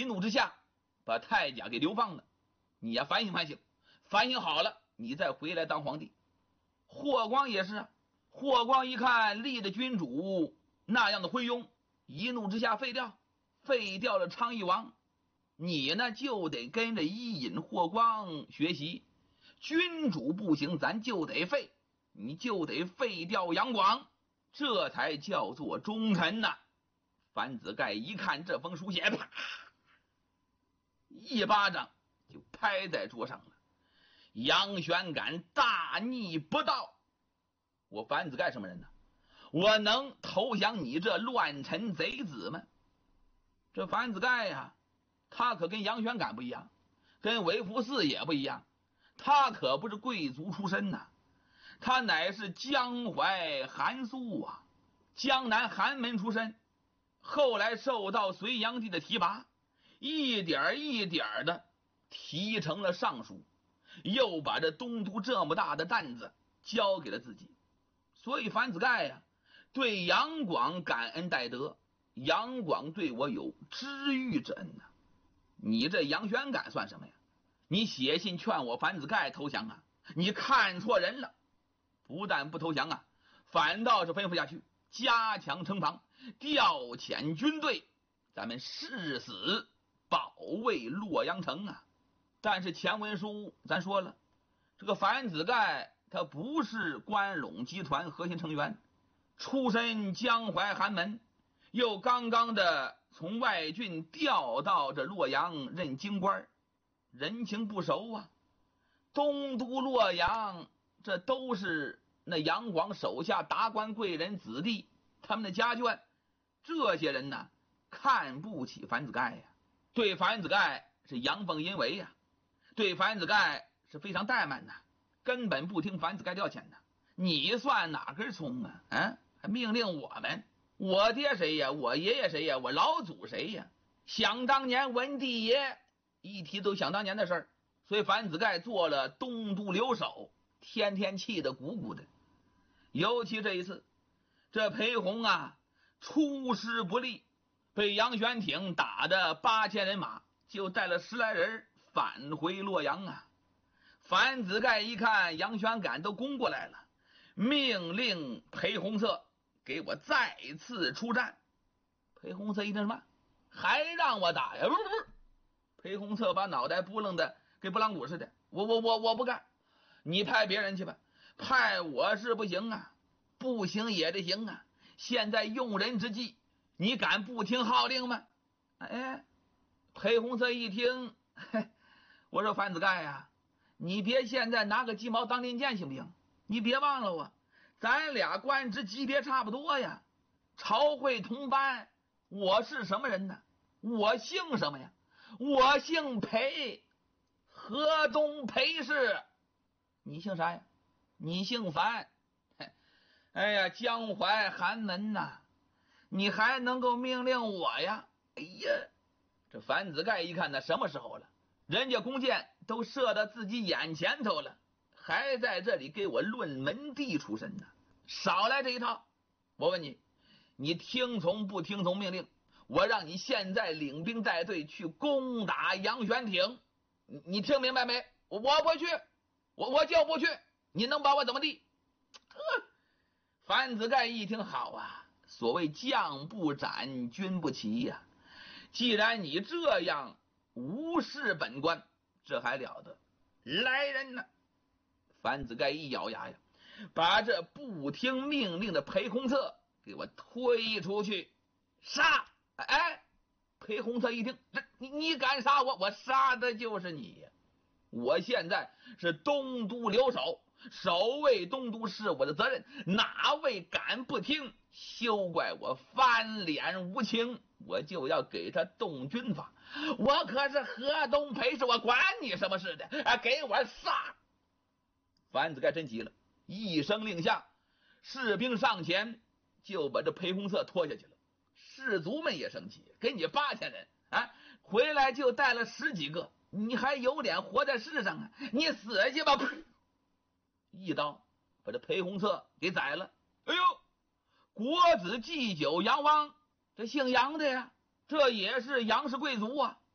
一怒之下把太甲给流放了。你呀反省反省，反省好了你再回来当皇帝。霍光也是啊，霍光一看立的君主那样的昏庸，一怒之下废掉了昌邑王。你呢就得跟着伊尹霍光学习，君主不行咱就得废，你就得废掉杨广，这才叫做忠臣呐。樊子盖一看这封书写，啪一巴掌就拍在桌上了。杨玄感大逆不道，我樊子盖什么人呢？我能投降你这乱臣贼子吗？这樊子盖呀，他可跟杨玄感不一样，跟韦福嗣也不一样，他可不是贵族出身呐，他乃是江淮韩苏啊，江南寒门出身，后来受到隋炀帝的提拔，一点一点的提成了尚书，又把这东都这么大的担子交给了自己。所以樊子盖呀，对杨广感恩戴德，杨广对我有知遇之恩呐。你这杨玄感算什么呀？你写信劝我樊子盖投降啊，你看错人了。不但不投降啊，反倒是吩咐下去加强城防，调遣军队，咱们誓死保卫洛阳城啊。但是前文书咱说了，这个樊子盖他不是关陇集团核心成员，出身江淮寒门，又刚刚的从外郡调到这洛阳任京官，人情不熟啊。东都洛阳这都是那杨广手下达官贵人子弟，他们的家眷，这些人呢看不起樊子盖呀，对樊子盖是阳奉阴违呀，对樊子盖是非常怠慢的，根本不听樊子盖调遣的。你算哪根葱啊？还命令我们，我爹谁呀？我爷爷谁呀？我老祖谁呀？想当年文帝爷，一提都想当年的事儿。所以樊子盖做了东都留守，天天气得鼓鼓的。尤其这一次，这裴弘啊出师不利，被杨玄挺打的8000人马，就带了10来人返回洛阳啊。樊子盖一看杨玄感都攻过来了，命令裴弘策给我再次出战。裴弘策一听什么？还让我打呀？不，裴弘策把脑袋扑棱的跟拨浪鼓似的，我不干，你派别人去吧。派我是不行啊，不行也得行啊，现在用人之际，你敢不听号令吗？裴弘策一听，我说樊子盖呀，你别现在拿个鸡毛当令箭行不行？你别忘了我，咱俩官职级别差不多呀，朝会同班。我是什么人呢？我姓什么呀？我姓裴，河东裴氏。你姓啥呀？你姓樊。哎呀，江淮寒门呐，你还能够命令我呀？哎呀，这樊子盖一看，那什么时候了？人家弓箭都射到自己眼前头了，还在这里给我论门第出身呢，少来这一套。我问你，你听从不听从命令？我让你现在领兵带队去攻打杨玄挺，你听明白没？我不去，我就不去，你能把我怎么地？樊子盖一听，好啊，所谓将不斩军不齐呀，既然你这样无视本官，这还了得？来人呐！樊子盖一咬牙呀，把这不听命令的裴弘策给我推出去杀！裴弘策一听，你敢杀我，我杀的就是你呀！我现在是东都留守，守卫东都是我的责任，哪位敢不听，休怪我翻脸无情，我就要给他动军法。我可是河东裴氏，我管你什么事的给我杀！樊子盖真急了，一声令下，士兵上前就把这裴弘策拖下去了。士卒们也生气，给你8000人回来就带了10几个，你还有脸活在世上啊？你死去吧！一刀把这裴弘策给宰了。哎呦，国子祭酒杨汪，这姓杨的呀，这也是杨氏贵族啊，